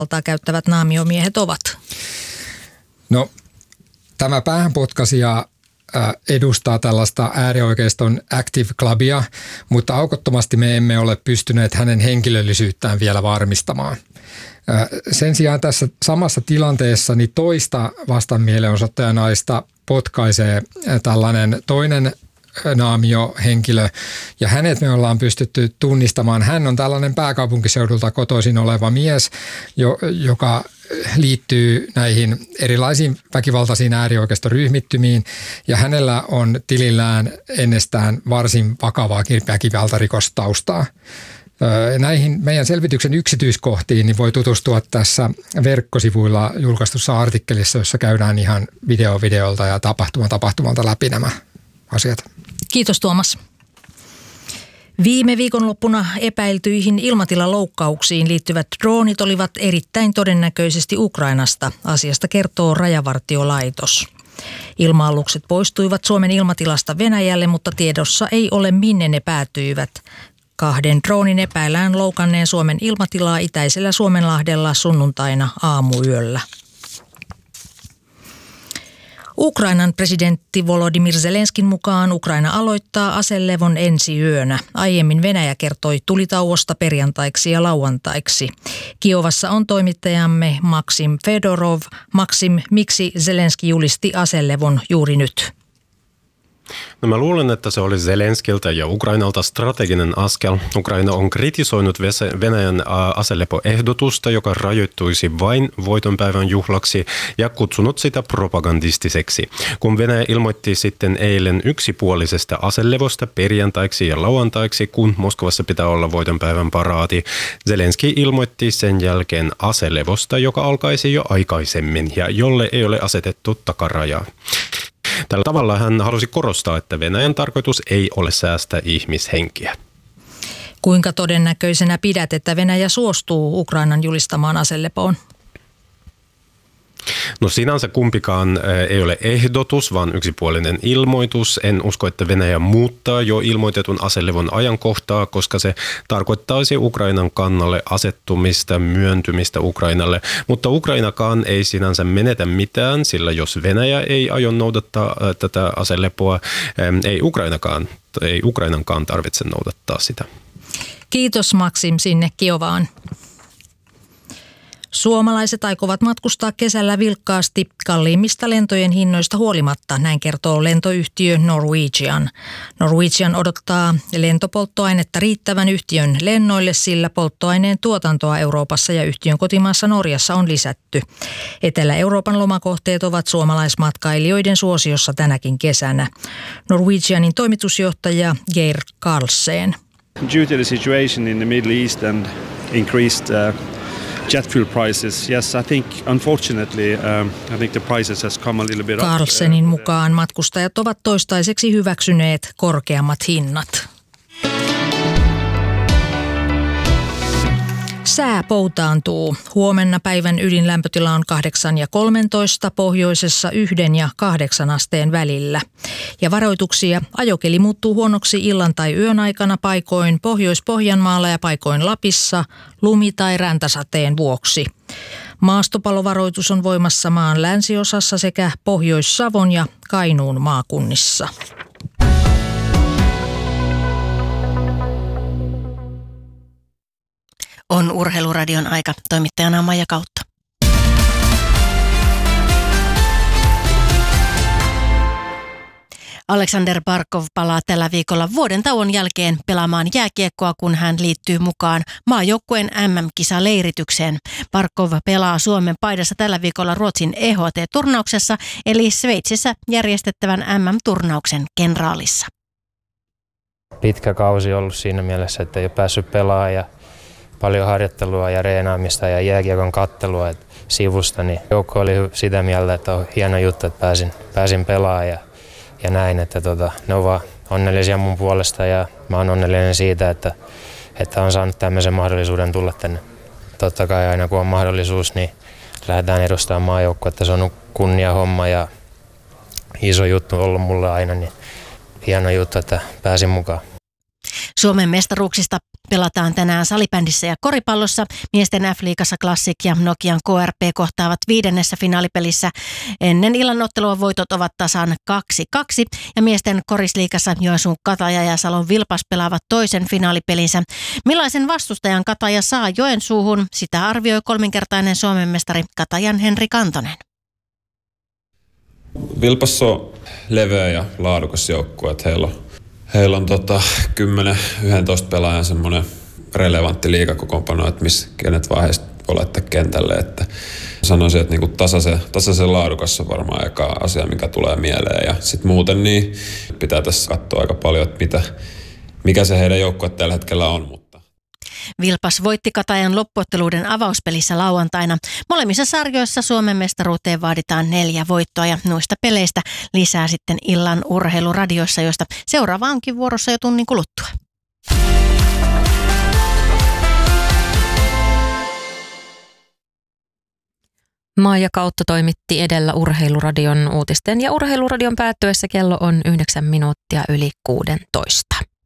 valtaa käyttävät naamiomiehet ovat? No, tämä päähänpotkaisija edustaa tällaista äärioikeiston Active Clubia, mutta aukottomasti me emme ole pystyneet hänen henkilöllisyyttään vielä varmistamaan. Sen sijaan tässä samassa tilanteessa niin toista vastanmielenosoittajanaista potkaisee tällainen toinen naamiohenkilö, ja hänet me ollaan pystytty tunnistamaan. Hän on tällainen pääkaupunkiseudulta kotoisin oleva mies, joka liittyy näihin erilaisiin väkivaltaisiin äärioikeistoryhmittymiin, ja hänellä on tilillään ennestään varsin vakavaa väkivaltarikostaustaa. Näihin meidän selvityksen yksityiskohtiin niin voi tutustua tässä verkkosivuilla julkaistussa artikkelissa, jossa käydään ihan videolta ja tapahtumalta läpi nämä asiat. Kiitos Tuomas. Viime viikonloppuna epäiltyihin ilmatilaloukkauksiin liittyvät droonit olivat erittäin todennäköisesti Ukrainasta. Asiasta kertoo Rajavartiolaitos. Ilma-alukset poistuivat Suomen ilmatilasta Venäjälle, mutta tiedossa ei ole minne ne päätyivät. 2 droonin epäillään loukanneen Suomen ilmatilaa itäisellä Suomenlahdella sunnuntaina aamuyöllä. Ukrainan presidentti Volodymyr Zelenskin mukaan Ukraina aloittaa aselevon ensi yönä. Aiemmin Venäjä kertoi tulitauosta perjantaiksi ja lauantaiksi. Kiovassa on toimittajamme Maksim Fedorov. Maksim, miksi Zelenski julisti aselevon juuri nyt? No mä luulen, että se oli Zelenskiltä ja Ukrainalta strateginen askel. Ukraina on kritisoinut Venäjän aselepoehdotusta, joka rajoittuisi vain voitonpäivän juhlaksi, ja kutsunut sitä propagandistiseksi. Kun Venäjä ilmoitti sitten eilen yksipuolisesta aselevosta perjantaiksi ja lauantaiksi, kun Moskovassa pitää olla voitonpäivän paraati, Zelenski ilmoitti sen jälkeen aselevosta, joka alkaisi jo aikaisemmin ja jolle ei ole asetettu takarajaa. Tällä tavalla hän halusi korostaa, että Venäjän tarkoitus ei ole säästää ihmishenkiä. Kuinka todennäköisenä pidät, että Venäjä suostuu Ukrainan julistamaan aselepoon? No sinänsä kumpikaan ei ole ehdotus, vaan yksipuolinen ilmoitus. En usko, että Venäjä muuttaa jo ilmoitetun aselevon ajankohtaa, koska se tarkoittaisi Ukrainan kannalle asettumista, myöntymistä Ukrainalle. Mutta Ukrainakaan ei sinänsä menetä mitään, sillä jos Venäjä ei aio noudattaa tätä aselepoa, ei Ukrainankaan tarvitse noudattaa sitä. Kiitos Maksim sinne Kiovaan. Suomalaiset aikovat matkustaa kesällä vilkkaasti kalliimmista lentojen hinnoista huolimatta, näin kertoo lentoyhtiö Norwegian. Norwegian odottaa lentopolttoainetta riittävän yhtiön lennoille, sillä polttoaineen tuotantoa Euroopassa ja yhtiön kotimaassa Norjassa on lisätty. Etelä-Euroopan lomakohteet ovat suomalaismatkailijoiden suosiossa tänäkin kesänä. Norwegianin toimitusjohtaja Geir Karlsen. Due to the situation in the Middle East and increased jet fuel prices, yes, I think unfortunately, I think the prices has come a little bit up. Karlsenin mukaan matkustajat ovat toistaiseksi hyväksyneet korkeammat hinnat. Sää poutaantuu. Huomenna päivän ydinlämpötila on 8 ja 13, pohjoisessa 1 ja 8 asteen välillä. Ja varoituksia: ajokeli muuttuu huonoksi illan tai yön aikana paikoin Pohjois-Pohjanmaalla ja paikoin Lapissa lumi- tai räntäsateen vuoksi. Maastopalovaroitus on voimassa maan länsiosassa sekä Pohjois-Savon ja Kainuun maakunnissa. On Urheiluradion aika. Toimittajana Maija Kautta. Aleksander Barkov palaa tällä viikolla vuoden tauon jälkeen pelaamaan jääkiekkoa, kun hän liittyy mukaan maajoukkueen MM-kisaleiritykseen. Barkov pelaa Suomen paidassa tällä viikolla Ruotsin EHT-turnauksessa, eli Sveitsissä järjestettävän MM-turnauksen kenraalissa. Pitkä kausi ollut siinä mielessä, että ei ole päässyt pelaamaan ja paljon harjoittelua ja reenaamista ja jääkiekon kattelua sivusta, niin joukko oli sitä mieltä, että on hieno juttu, että pääsin pelaamaan ja näin, että ne on vaan onnellisia mun puolesta ja mä oon onnellinen siitä, että on saanut tämmöisen mahdollisuuden tulla tänne. Totta kai aina kun on mahdollisuus, niin lähdetään edustamaan maajoukkuetta. Se on kunnia homma ja iso juttu ollut mulle aina, niin hieno juttu, että pääsin mukaan. Suomen mestaruuksista pelataan tänään salibändissä ja koripallossa. Miesten F-liigassa Classic ja Nokian KRP kohtaavat 5. finaalipelissä. Ennen illan ottelua voitot ovat tasan 2-2 ja miesten korisliigassa Joensuun Kataja ja Salon Vilpas pelaavat toisen finaalipelinsä. Millaisen vastustajan Kataja saa Joensuuhun? Sitä arvioi kolminkertainen Suomen mestari Katajan Henri Kantonen. Vilpas on leveä ja laadukas joukkue, että heillä on 10-11 pelaajan semmoinen relevantti liigakokoonpano, että kenet vaiheesta voi laittaa kentälle. Että sanoisin, että niinku tasaisen laadukas on varmaan eka asia, mikä tulee mieleen. Ja sitten muuten niin pitää tässä katsoa aika paljon, että mikä se heidän joukkue tällä hetkellä on. Vilpas voitti Katajan loppuotteluiden avauspelissä lauantaina. Molemmissa sarjoissa Suomen mestaruuteen vaaditaan 4 voittoa ja noista peleistä lisää sitten illan urheiluradiossa, josta seuraava onkin vuorossa jo tunnin kuluttua. Maija Kautto toimitti edellä Urheiluradion uutisten ja Urheiluradion päättyessä kello on 9 minuuttia yli 16.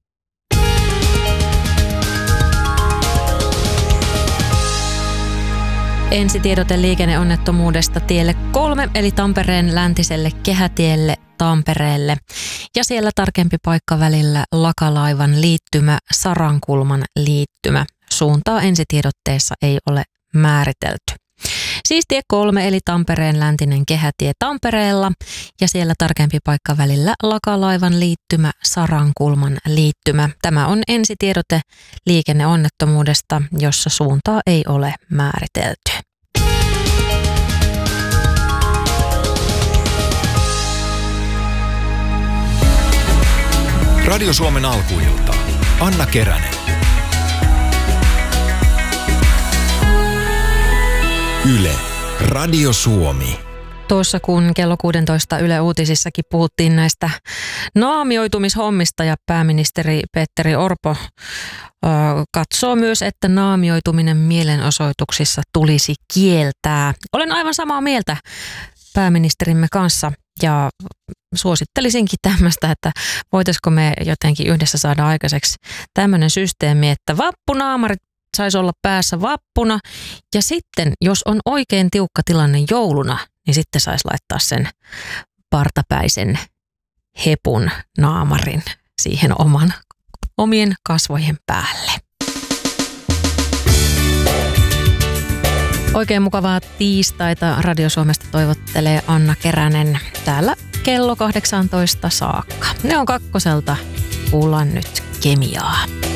Ensitiedote liikenneonnettomuudesta tielle 3 eli Tampereen läntiselle kehätielle Tampereelle. Ja siellä tarkempi paikka välillä Lakalaivan liittymä, Sarankulman liittymä. Suuntaa ensitiedotteessa ei ole määritelty. Siis tie 3 eli Tampereen läntinen kehätie Tampereella ja siellä tarkempi paikka välillä Lakalaivan liittymä, Sarankulman liittymä. Tämä on ensitiedote liikenneonnettomuudesta, jossa suuntaa ei ole määritelty. Radio Suomen alkuilta. Anna Keränen. Yle, Radio Suomi. Tuossa kun kello 16 Yle Uutisissakin puhuttiin näistä naamioitumishommista ja pääministeri Petteri Orpo katsoo myös, että naamioituminen mielenosoituksissa tulisi kieltää. Olen aivan samaa mieltä pääministerimme kanssa ja suosittelisinkin tämmöistä, että voitaisiko me jotenkin yhdessä saada aikaiseksi tämmöinen systeemi, että vappunaamarit saisi olla päässä vappuna ja sitten, jos on oikein tiukka tilanne jouluna, niin sitten saisi laittaa sen partapäisen hepun naamarin siihen omien kasvojen päälle. Oikein mukavaa tiistaita Radio Suomesta toivottelee Anna Keränen täällä kello 18 saakka. Ne on kakkoselta, kuullaan nyt kemiaa.